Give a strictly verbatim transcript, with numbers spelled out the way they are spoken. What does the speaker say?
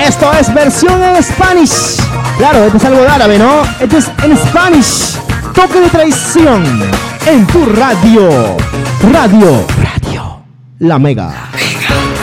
Esto es versión en Spanish. Claro, esto es algo de árabe, ¿no? Esto es en Spanish. Toque de traición en tu radio. Radio. Radio. La Mega.